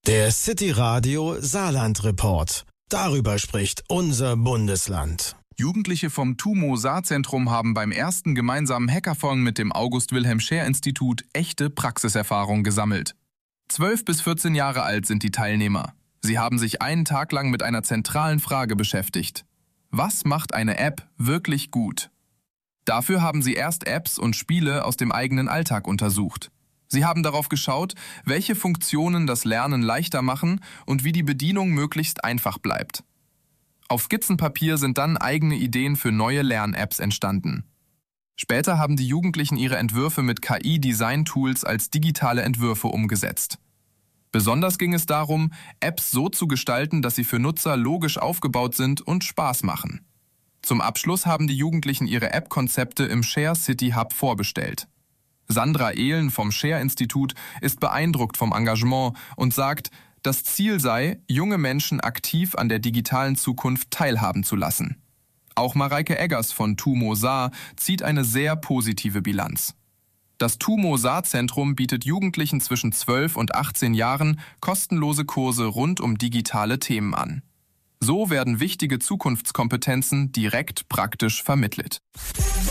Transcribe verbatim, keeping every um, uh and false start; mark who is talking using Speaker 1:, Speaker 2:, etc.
Speaker 1: Der City Radio Saarland Report. Darüber spricht unser Bundesland.
Speaker 2: Jugendliche vom TUMO-Saarzentrum haben beim ersten gemeinsamen Hackathon mit dem August-Wilhelm-Scheer-Institut echte Praxiserfahrung gesammelt. zwölf bis vierzehn Jahre alt sind die Teilnehmer. Sie haben sich einen Tag lang mit einer zentralen Frage beschäftigt. Was macht eine App wirklich gut? Dafür haben sie erst Apps und Spiele aus dem eigenen Alltag untersucht. Sie haben darauf geschaut, welche Funktionen das Lernen leichter machen und wie die Bedienung möglichst einfach bleibt. Auf Skizzenpapier sind dann eigene Ideen für neue Lern-Apps entstanden. Später haben die Jugendlichen ihre Entwürfe mit K I-Design-Tools als digitale Entwürfe umgesetzt. Besonders ging es darum, Apps so zu gestalten, dass sie für Nutzer logisch aufgebaut sind und Spaß machen. Zum Abschluss haben die Jugendlichen ihre App-Konzepte im Share City Hub vorbestellt. Sandra Ehlen vom Scheer-Institut ist beeindruckt vom Engagement und sagt, das Ziel sei, junge Menschen aktiv an der digitalen Zukunft teilhaben zu lassen. Auch Mareike Eggers von TUMO Saar zieht eine sehr positive Bilanz. Das TUMO Saarzentrum bietet Jugendlichen zwischen zwölf und achtzehn Jahren kostenlose Kurse rund um digitale Themen an. So werden wichtige Zukunftskompetenzen direkt praktisch vermittelt.